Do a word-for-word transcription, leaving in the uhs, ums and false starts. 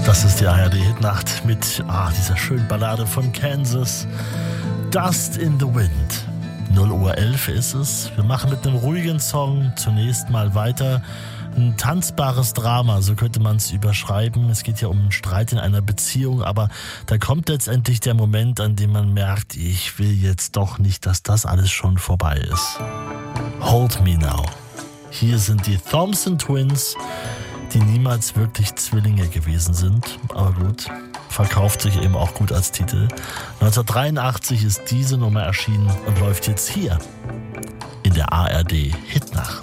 Das ist die A R D-Hitnacht mit ah, dieser schönen Ballade von Kansas, Dust in the Wind. null Uhr elf ist es. Wir machen mit einem ruhigen Song zunächst mal weiter. Ein tanzbares Drama, so könnte man es überschreiben. Es geht ja um einen Streit in einer Beziehung, aber da kommt letztendlich der Moment, an dem man merkt, ich will jetzt doch nicht, dass das alles schon vorbei ist. Hold Me Now. Hier sind die Thompson Twins, die niemals wirklich Zwillinge gewesen sind. Aber gut, verkauft sich eben auch gut als Titel. neunzehnhundertdreiundachtzig ist diese Nummer erschienen und läuft jetzt hier in der A R D Hitnacht.